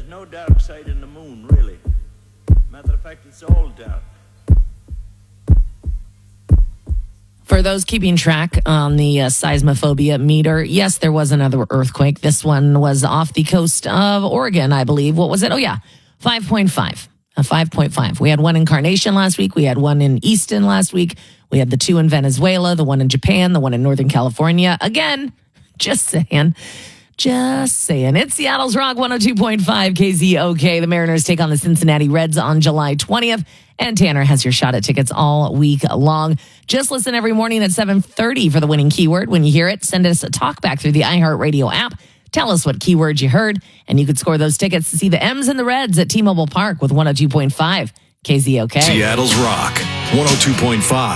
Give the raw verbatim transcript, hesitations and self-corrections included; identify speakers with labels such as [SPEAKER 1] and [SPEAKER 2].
[SPEAKER 1] no dark side in the moon, really. Matter of fact, it's all dark.
[SPEAKER 2] For those keeping track on the uh, seismophobia meter, yes, there was another earthquake. This one was off the coast of Oregon, I believe. What was it? Oh, yeah, five point five. A five point five. We had one in Carnation last week. We had one in Easton last week. We had the two in Venezuela, the one in Japan, the one in Northern California. Again, just saying. Just saying. It's Seattle's Rock one oh two point five K Z O K. The Mariners take on the Cincinnati Reds on July twentieth. And Tanner has your shot at tickets all week long. Just listen every morning at seven thirty for the winning keyword. When you hear it, send us a talk back through the iHeartRadio app. Tell us what keyword you heard, and you could score those tickets to see the M's and the Reds at T-Mobile Park with one oh two point five K Z O K.
[SPEAKER 3] Seattle's Rock one oh two point five.